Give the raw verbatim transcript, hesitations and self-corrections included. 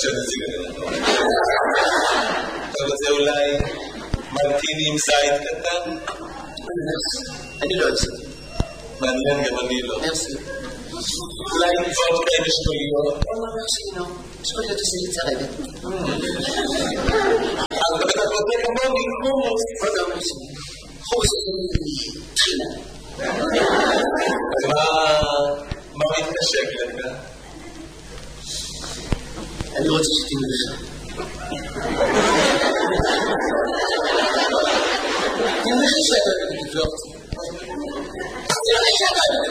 חדשות הציגה. אתה רוצה אולי מרטיני עם זית קטן? אני לא אעשה. מעניין, גם אני לא. מרסי. אולי וודקה עם אשכוליות? לא, מרסי, לא. אשכוליות עושה לי צרבת. אז אתה רוצה כמוני חומוס. לא, לא, מרסי. חומוס זה תחילה. אז מה מתנשק לך? אני רוצה שתהיה לך. אני אומר לך שאתה תבלוק. אני אומר לך שאתה